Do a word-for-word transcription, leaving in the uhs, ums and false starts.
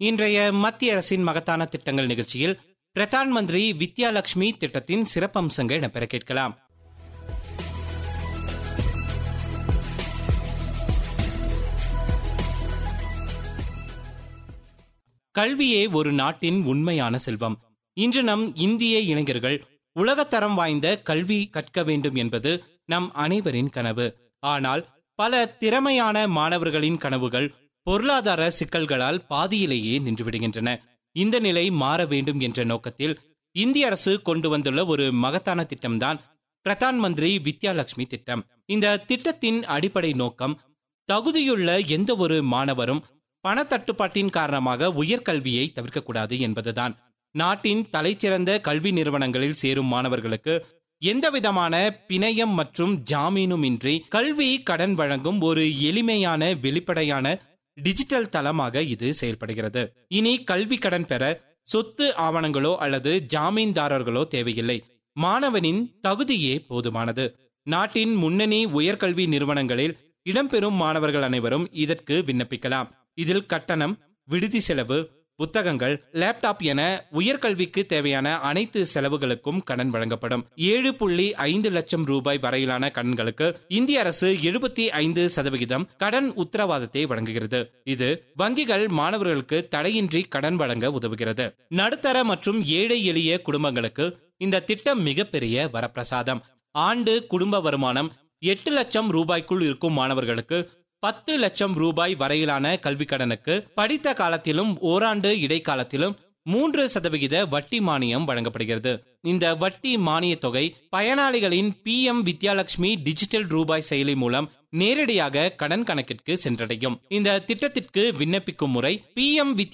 இன்றைய மத்திய அரசின் மகத்தான திட்டங்கள் நிகழ்ச்சியில் பிரதான் மந்திரி வித்யாலட்சுமி திட்டத்தின் சிறப்பம்சங்கள் இடம்பெற கேட்கலாம். கல்வியே ஒரு நாட்டின் உண்மையான செல்வம். இன்று நம் இந்திய இளைஞர்கள் உலகத்தரம் வாய்ந்த கல்வி கற்க வேண்டும் என்பது நம் அனைவரின் கனவு. ஆனால் பல திறமையான மாணவர்களின் கனவுகள் பொருளாதார சிக்கல்களால் பாதியிலேயே நின்றுவிடுகின்றன. இந்த நிலை மாற வேண்டும் என்ற நோக்கத்தில் இந்திய அரசு கொண்டு வந்துள்ள ஒரு மகத்தான திட்டம்தான் பிரதான் மந்திரி வித்யாலட்சுமி திட்டம். இந்த திட்டத்தின் அடிப்படை நோக்கம் தகுதியுள்ள எந்த ஒரு மாணவரும் பணத்தட்டுப்பாட்டின் காரணமாக உயர்கல்வியை தவிர்க்கக்கூடாது என்பதுதான். நாட்டின் தலைச்சிறந்த கல்வி நிறுவனங்களில் சேரும் மாணவர்களுக்கு எந்தவிதமான பிணையம் மற்றும் ஜாமீனும் இன்றி கல்வி கடன் வழங்கும் ஒரு எளிமையான வெளிப்படையான டிஜிட்டல் தளமாக இது செயல்படுகிறது. இனி கல்வி கடன் பெற சொத்து ஆவணங்களோ அல்லது ஜாமீன்தாரர்களோ தேவையில்லை. மாணவனின் தகுதியே போதுமானது. நாட்டின் முன்னணி உயர்கல்வி நிறுவனங்களில் இடம்பெறும் மாணவர்கள் அனைவரும் இதற்கு விண்ணப்பிக்கலாம். இதில் கட்டணம், விடுதி செலவு, புத்தகங்கள், லேப்டாப் என உயர்கல்விக்கு தேவையான அனைத்து செலவுகளுக்கும் கடன் வழங்கப்படும். ஏழு புள்ளி ஐந்து லட்சம் ரூபாய் வரையிலான கடன்களுக்கு இந்திய அரசு எழுபத்தி ஐந்து சதவிகிதம் கடன் உத்தரவாதத்தை வழங்குகிறது. இது வங்கிகள் மாணவர்களுக்கு தடையின்றி கடன் வழங்க உதவுகிறது. நடுத்தர மற்றும் ஏழை எளிய குடும்பங்களுக்கு இந்த திட்டம் மிகப்பெரிய வரப்பிரசாதம். ஆண்டு குடும்ப வருமானம் எட்டு லட்சம் ரூபாய்க்குள் இருக்கும் மாணவர்களுக்கு பத்து லட்சம் ரூபாய் வரையிலான கல்வி கடனுக்கு படித்த காலத்திலும் ஓராண்டு இடைக்காலத்திலும் மூன்று சதவிகித வட்டி மானியம் வழங்கப்படுகிறது. இந்த வட்டி மானிய தொகை பயனாளிகளின் பி எம் வித்யாலட்சுமி டிஜிட்டல் ரூபாய் செயலி மூலம் நேரடியாக கடன் கணக்கிற்கு சென்றடையும். இந்த திட்டத்திற்கு விண்ணப்பிக்கும் முறை பி எம்